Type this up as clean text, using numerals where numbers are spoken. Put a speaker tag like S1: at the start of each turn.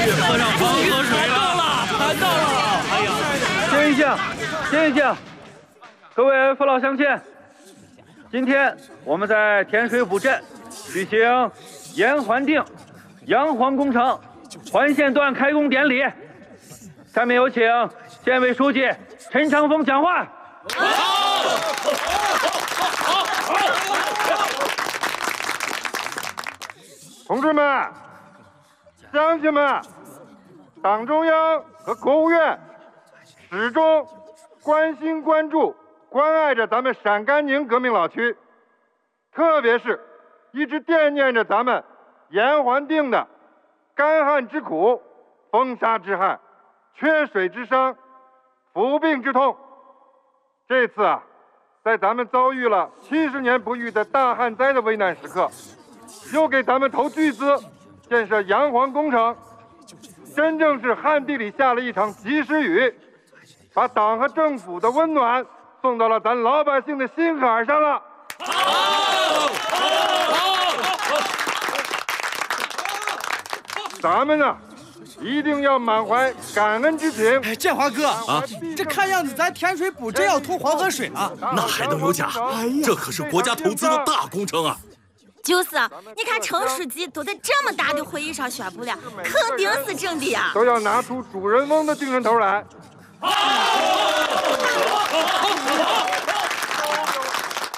S1: 喝上黄河水了，谈到了。哎呀，
S2: 静一静，静一静，各位父老乡亲，今天我们在天水府镇举行延环定洋黄工程环线段开工典礼。下面有请县委书记陈长风讲话。
S3: 同志们、乡亲们，党中央和国务院始终关心、关注、关爱着咱们陕甘宁革命老区，特别是一直惦念着咱们延环定的干旱之苦、风沙之害、缺水之伤、服病之痛。这次啊，在咱们遭遇了70年不遇的大旱灾的危难时刻，又给咱们投巨资建设洋黄工程，真正是旱地里下了一场及时雨，把党和政府的温暖送到了咱老百姓的心坎上了。咱们呢，一定要满怀感恩之情。
S4: 建华哥啊，这看样子咱天水补真要通黄河水了。
S1: 那还能有假？这可是国家投资的大工程啊！
S5: 就是啊，你看陈书记都在这么大的会议上宣布了，肯定是真的呀。
S3: 都要拿出主人翁的精神头来。